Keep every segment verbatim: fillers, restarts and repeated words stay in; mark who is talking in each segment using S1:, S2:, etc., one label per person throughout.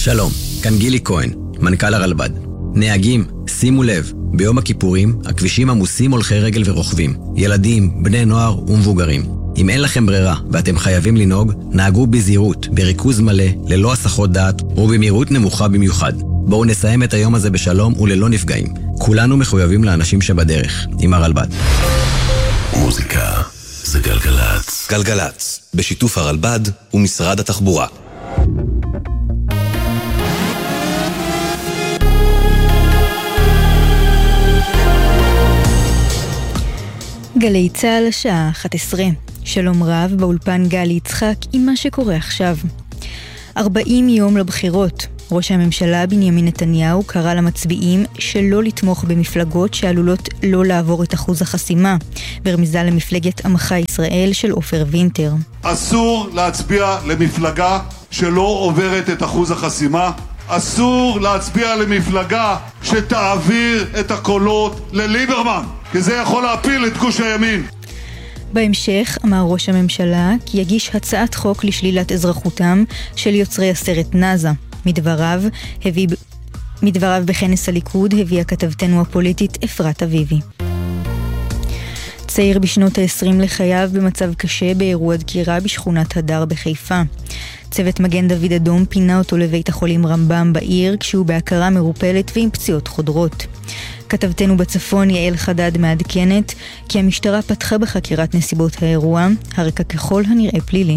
S1: שלום, כאן גילי כהן, מנכ"ל הרלב"ד. נהגים, שימו לב, ביום הכיפורים הכבישים עמוסים הולכי רגל ורוכבים, ילדים, בני נוער ומבוגרים. אם אין לכם ברירה ואתם חייבים לנהוג, נהגו בזהירות, בריכוז מלא, ללא הסחות דעת ובמהירות נמוכה במיוחד. בואו נסיים את היום הזה בשלום וללא נפגעים. כולנו מחויבים לאנשים שבדרך, עם הרלב"ד.
S2: מוזיקה זה גלגלץ. גלגלץ, בשיתוף הרלב"ד ומשרד התחבורה.
S3: גלי צהל השעה אחת עשרה. שלום רב, באולפן גלי יצחק עם מה שקורה עכשיו. ארבעים יום לבחירות. ראש הממשלה בנימין נתניהו קרא למצביעים שלא לתמוך במפלגות שעלולות לא לעבור את אחוז החסימה, ברמיזה למפלגת עמך ישראל של עופר וינטר.
S4: אסור להצביע למפלגה שלא עוברת את אחוז החסימה. אסור להצביע למפלגה שתעביר את הקולות לליברמן, כי זה יכול להפיל את גוש הימין.
S3: בהמשך אמר ראש הממשלה כי יגיש הצעת חוק לשלילת אזרחותם של יוצרי הסרט נאזה. מדבריו, הביא, מדבריו בכנס הליכוד הביאה כתבתנו הפוליטית אפרת אביבי. צעיר בשנות ה-עשרים לחייו במצב קשה באירוע דקירה בשכונת הדר בחיפה. צוות מגן דוד אדום פינה אותו לבית החולים רמב"ם בעיר כשהוא בהכרה מרופלת ועם פציעות חודרות. כתבתנו בצפון יעל חדד מעדכנת כי המשטרה פתחה בחקירת נסיבות האירוע, הרקע ככל הנראה פלילי.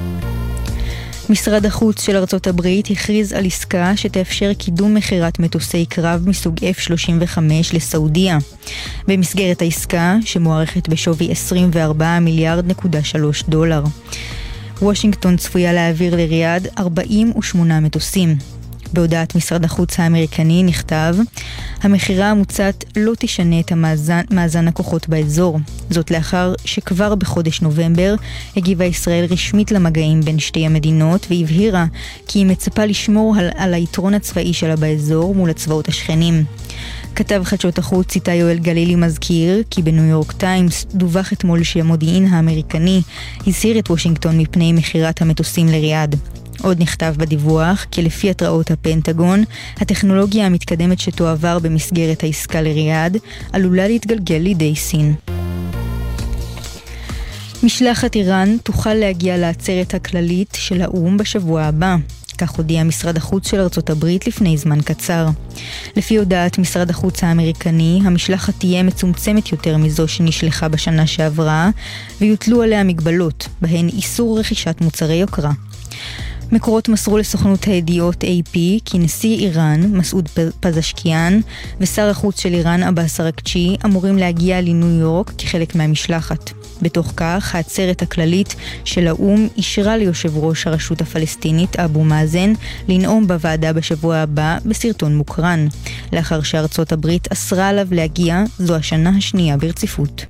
S3: משרד החוץ של ארצות הברית הכריז על עסקה שתאפשר קידום מחירת מטוסי קרב מסוג אף שלושים וחמש לסעודיה. במסגרת העסקה, שמוערכת בשווי עשרים וארבעה מיליארד נקודה שלוש דולר. וושינגטון צפויה להעביר לריאד ארבעים ושמונה מטוסים. בהודעת משרד החוץ האמריקני נכתב, המחירה המוצעת לא תשנה את המאזן, מאזן הכוחות באזור. זאת לאחר שכבר בחודש נובמבר הגיבה ישראל רשמית למגעים בין שתי המדינות והבהירה כי היא מצפה לשמור על, על היתרון הצבאי שלה באזור מול הצבאות השכנים. כתב חדשות החוץ איתי יואל גלילי מזכיר כי בניו יורק טיימס דווח אתמול שהמודיעין האמריקני הסיר את וושינגטון מפני מחירת המטוסים לריאד. עוד נכתב בדיווח כי לפי התראות הפנטגון, הטכנולוגיה המתקדמת שתועבר במסגרת העסקה לריאד עלולה להתגלגל לידי סין. משלחת איראן תוכל להגיע לעצרת הכללית של האו"ם בשבוע הבא. כך הודיע משרד החוץ של ארצות הברית לפני זמן קצר. לפי הודעת משרד החוץ האמריקני, המשלחת תהיה מצומצמת יותר מזו שנשלחה בשנה שעברה, ויוטלו עליה מגבלות, בהן איסור רכישת מוצרי יוקרה. מקורות מסרו לסוכנות הידיעות איי פי כי נשיא איראן, מסעוד פזשקיאן, ושר החוץ של איראן, עבאס אראגצ'י, אמורים להגיע לניו יורק כחלק מהמשלחת. בתוך כך, העצרת הכללית של האו"ם אישרה ליושב ראש הרשות הפלסטינית, אבו מאזן, לנאום בוועדה בשבוע הבא בסרטון מוקרן, לאחר שארצות הברית אסרה עליו להגיע, זו השנה השנייה ברציפות.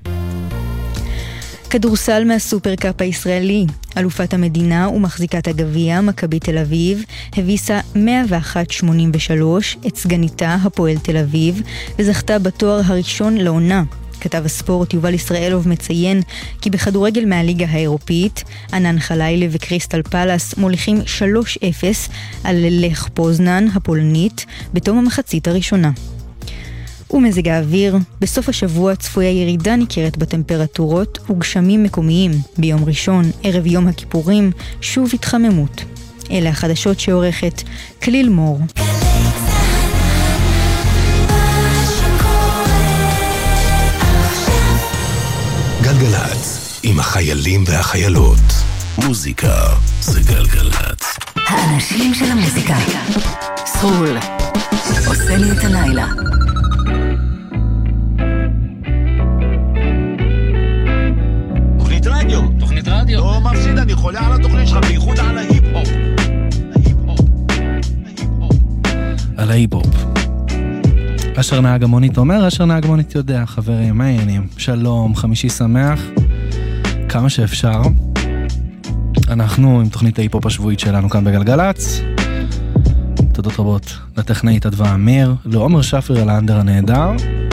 S3: כדורסל מהסופרקאפ הישראלי. אלופת המדינה ומחזיקת הגביע, מכבי תל אביב, הביסה מאה ואחת שמונים ושלוש את סגניתה הפועל תל אביב, וזכתה בתואר הראשון לעונה. כתב הספורט יובל ישראלוב מציין כי בכדורגל מהליגה האירופית, ענן חלילה וקריסטל פלאס מוליכים שלוש אפס על לך פוזנן הפולנית בתום המחצית הראשונה. ומזג האוויר, בסוף השבוע צפויה ירידה ניכרת בטמפרטורות וגשמים מקומיים. ביום ראשון, ערב יום הכיפורים, שוב התחממות. אלה החדשות שעורכת כליל מור.
S2: גלגלץ, עם החיילים והחיילות. מוזיקה זה גלגלץ.
S5: האנשים של המוזיקה. סרול, עושה לי את הלילה.
S6: תוכנית רדיו. לא מפסיד, אני חולה על התוכנית שלך, בייחוד על ההיפ-הופ.
S7: על ההיפ-הופ. אשר נהג המונית אומר, אשר נהג המונית יודע. חברים, מה העניינים? שלום, חמישי שמח. כמה שאפשר. אנחנו עם תוכנית ההיפ-הופ השבועית שלנו כאן בגלגלץ. תודות רבות לטכנאית אדווה אמיר, לעומר שפיר על האנדר הנהדר.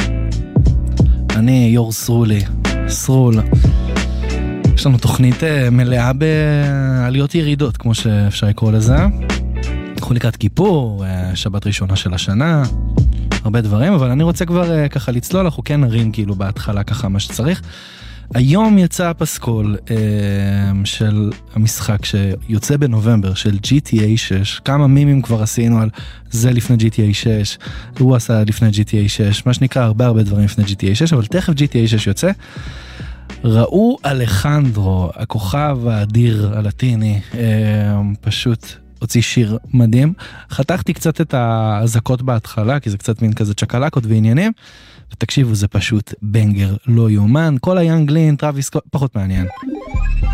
S7: אני יור סרולי, סרול. יש לנו תוכנית מלאה בעליות ירידות, כמו שאפשר לקרוא לזה. אנחנו לקראת כיפור, שבת ראשונה של השנה, הרבה דברים, אבל אני רוצה כבר ככה לצלול, אנחנו כן נרים כאילו בהתחלה ככה מה שצריך. היום יצא הפסקול אה, של המשחק שיוצא בנובמבר של ג'י טי איי שש, כמה מימים כבר עשינו על זה לפני ג'י טי איי שש, הוא עשה לפני ג'י טי איי שש, מה שנקרא הרבה הרבה דברים לפני ג'י טי איי שש, אבל תכף ג'י טי איי שש יוצא. ראו אלחנדרו, הכוכב האדיר הלטיני, אה, פשוט הוציא שיר מדהים. חתכתי קצת את ההזקות בהתחלה, כי זה קצת מין כזה צ'קלקות ועניינים, ותקשיבו, זה פשוט בנגר לא יומן. כל היאנג לין, טראביס, פחות מעניין.